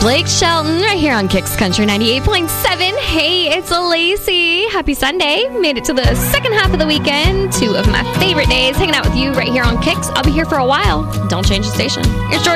Blake Shelton right here on Kicks Country 98.7. Hey, it's Lacey. Happy Sunday. Made it to the second half of the weekend. 2 of my favorite days hanging out with you right here on Kicks. I'll be here for a while. Don't change the station. Here's George.